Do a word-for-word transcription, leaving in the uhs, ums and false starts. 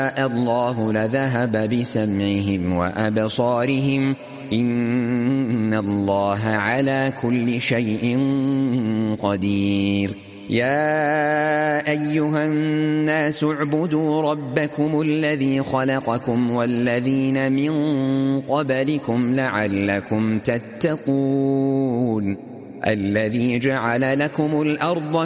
الله لذهب بسمعهم وأبصارهم إن الله على كل شيء قدير. يا أيها الناس اعبدوا ربكم الذي خلقكم والذين من قبلكم لعلكم تتقون الذي جعل لكم الأرض